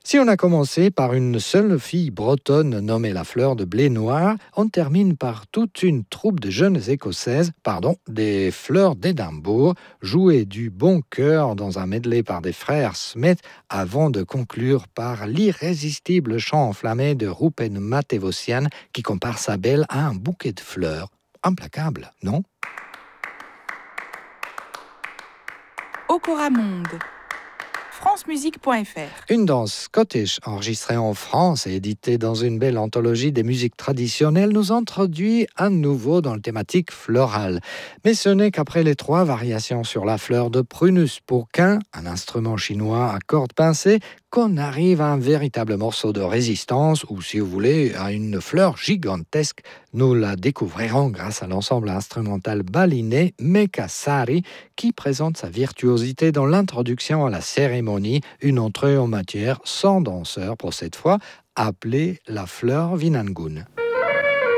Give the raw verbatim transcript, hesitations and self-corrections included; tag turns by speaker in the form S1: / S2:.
S1: Si on a commencé par une seule fille bretonne nommée la Fleur de Blé Noir, on termine par toute une troupe de jeunes écossaises, pardon, des Fleurs d'Édimbourg, jouées du bon cœur dans un medley par des frères Smith, avant de conclure par l'irrésistible chant enflammé de Rupen Matevosian qui compare sa belle à un bouquet de fleurs. Implacable, non?
S2: Okoramonde. francemusique point f r.
S1: Une danse scottish enregistrée en France et éditée dans une belle anthologie des musiques traditionnelles nous introduit à nouveau dans le thématique florale. Mais ce n'est qu'après les trois variations sur la fleur de Prunus pourquin, un instrument chinois à cordes pincées, qu'on arrive à un véritable morceau de résistance ou, si vous voulez, à une fleur gigantesque. Nous la découvrirons grâce à l'ensemble instrumental balinais Mekasari qui présente sa virtuosité dans l'introduction à la cérémonie, une entrée en matière sans danseur pour cette fois, appelée la fleur Vinangun.